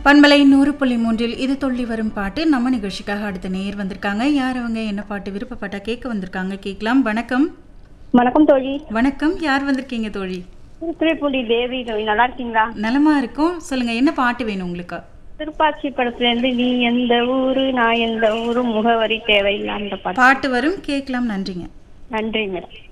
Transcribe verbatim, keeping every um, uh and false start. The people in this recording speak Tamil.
பண்பலை நூறு புள்ளி மூன்றில் இது தொள்ளி வரும் பாட்டு நம்ம நிகழ்ச்சிக்காக அடுத்த நேர் வந்திருக்காங்க. யார் அவங்க, என்ன பாட்டு விருப்பப்பட்டா கேட்க வந்திருக்காங்க? கேட்கலாம். வணக்கம். வணக்கம் தோழி. வணக்கம். யார் வந்திருக்கீங்க தோழி? திருப்புலி தேவி. தோழி நல்லா இருக்கீங்களா? நலமா இருக்கும். சொல்லுங்க, என்ன பாட்டு வேணும் உங்களுக்கு? திருப்பாச்சி படத்துல இருந்து நீ எந்த ஊரு நான் எந்த ஊரு முகவரி தேவையில்லை அந்த பாட்டு பாட்டு வரும், கேட்கலாம். நன்றிங்க. நன்றி மேடம்.